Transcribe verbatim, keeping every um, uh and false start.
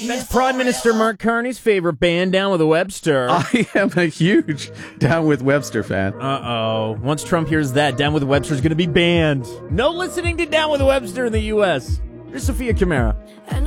That's Prime Minister Mark Carney's favorite band, Down with the Webster. I am a huge Down with Webster fan. Uh-oh. Once Trump hears that, Down with the Webster is going to be banned. No listening to Down with the Webster in the U S Here's Sophia Kamara.